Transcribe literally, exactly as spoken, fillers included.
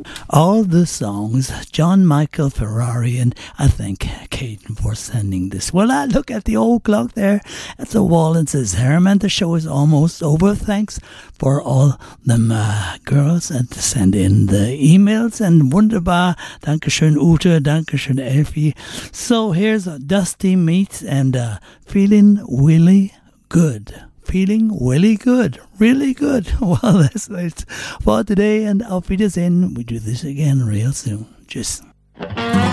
all the songs. John Michael Ferrari and I thank Caden for sending this. Well, I look at the old clock there at the wall and says, Herman, the show is almost over. Thanks for all them uh, girls and to send in the emails. And wunderbar. Dankeschön, Ute. Dankeschön, Elfie. So here's Dusty Meats and uh, Feeling Really Good. Feeling really good, really good. Well, that's it for today, and auf Wiedersehen. We do this again real soon. Tschüss.